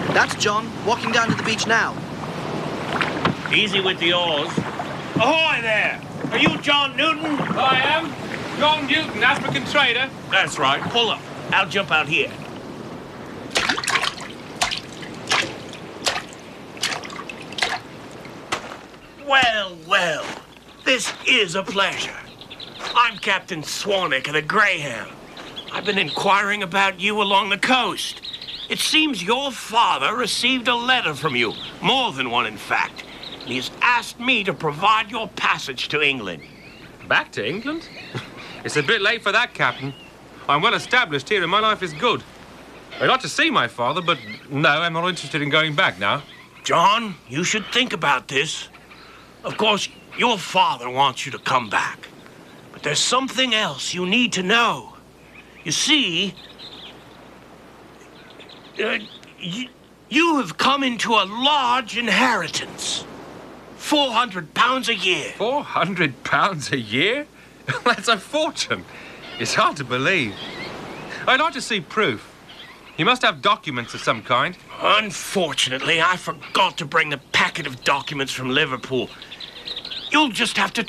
That's John, walking down to the beach now. Easy with the oars. Ahoy there! Are you John Newton? I am. John Newton, African trader. That's right. Pull up. I'll jump out here. Well, well. This is a pleasure. I'm Captain Swanwick of the Greyhound. I've been inquiring about you along the coast. It seems your father received a letter from you. More than one, in fact. He has asked me to provide your passage to England. Back to England? It's a bit late for that, Captain. I'm well established here and my life is good. I'd like to see my father, but no, I'm not interested in going back now. John, you should think about this. Of course, your father wants you to come back. But there's something else you need to know. You see, you have come into a large inheritance. £400 a year. £400 a year? That's a fortune. It's hard to believe. I'd like to see proof. You must have documents of some kind. Unfortunately, I forgot to bring the packet of documents from Liverpool. You'll just have to